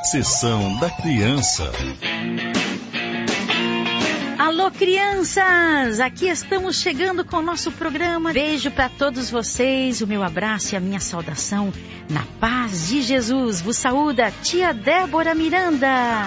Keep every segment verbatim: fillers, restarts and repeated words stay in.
Sessão da Criança. Alô, crianças! Aqui estamos chegando com o nosso programa. Beijo para todos vocês, o meu abraço e a minha saudação na paz de Jesus. Vos saúda tia Débora Miranda.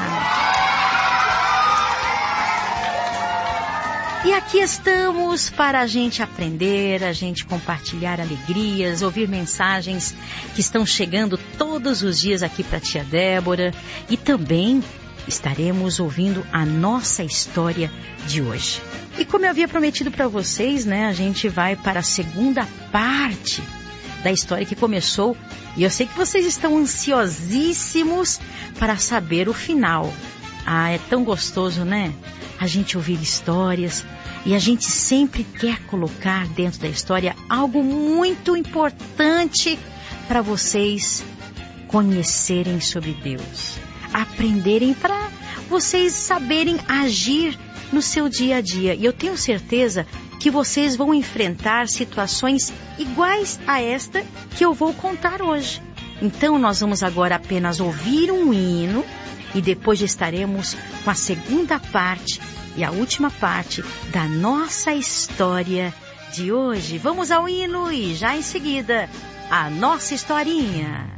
E aqui estamos para a gente aprender, a gente compartilhar alegrias, ouvir mensagens que estão chegando todos os dias aqui para a tia Débora. E também estaremos ouvindo a nossa história de hoje. E como eu havia prometido para vocês, né, a gente vai para a segunda parte da história que começou. E eu sei que vocês estão ansiosíssimos para saber o final. Ah, é tão gostoso, né? A gente ouvir histórias e a gente sempre quer colocar dentro da história algo muito importante para vocês conhecerem sobre Deus, aprenderem, para vocês saberem agir no seu dia a dia. E eu tenho certeza que vocês vão enfrentar situações iguais a esta que eu vou contar hoje. Então nós vamos agora apenas ouvir um hino e depois já estaremos com a segunda parte e a última parte da nossa história de hoje. Vamos ao hino e já em seguida a nossa historinha.